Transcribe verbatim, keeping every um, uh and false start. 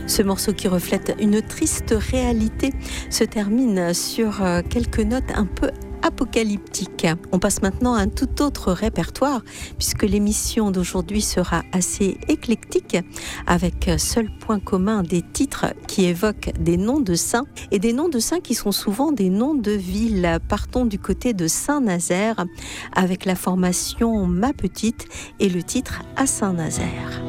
Ce morceau qui reflète une triste réalité se termine sur quelques notes un peu apocalyptiques. On passe maintenant à un tout autre répertoire puisque l'émission d'aujourd'hui sera assez éclectique avec seul point commun des titres qui évoquent des noms de saints et des noms de saints qui sont souvent des noms de villes. Partons du côté de Saint-Nazaire avec la formation Ma Petite et le titre À Saint-Nazaire.